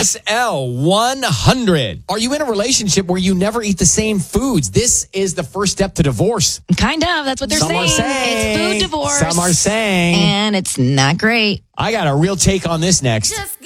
SL100. Are you in a relationship where you never eat the same foods? This is the first step to divorce. Kind of. That's what they're Some are saying. It's food divorce. Some are saying. And it's not great. I got a real take on this next. Just